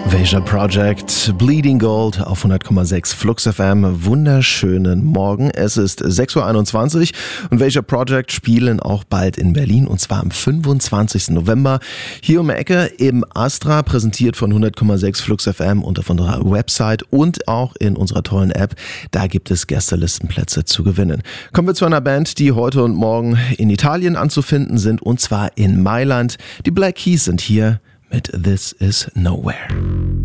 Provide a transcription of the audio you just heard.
Veja Project, Bleeding Gold auf 100,6 Flux FM. Wunderschönen Morgen. Es ist 6.21 Uhr und Veja Project spielen auch bald in Berlin und zwar am 25. November. Hier um die Ecke im Astra, präsentiert von 100,6 Flux FM und auf unserer Website und auch in unserer tollen App. Da gibt es Gästelistenplätze zu gewinnen. Kommen wir zu einer Band, die heute und morgen in Italien anzufinden sind und zwar in Mailand. Die Black Keys sind hier mit This Is Nowhere.